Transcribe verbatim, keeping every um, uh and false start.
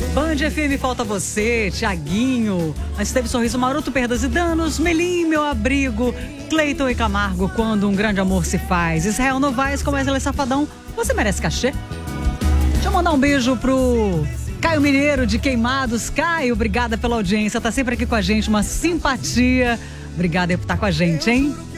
Band F M, falta você, Tiaguinho. Mas teve Sorriso Maroto, Perdas e Danos, Melim, Meu Abrigo, Cleiton e Camargo, Quando um Grande Amor se Faz, Israel Novaes, com Wesley Safadão, Você Merece Cachê. Deixa eu mandar um beijo pro Caio Mineiro de Queimados. Caio, obrigada pela audiência, tá sempre aqui com a gente, uma simpatia. Obrigada por estar com a gente, hein?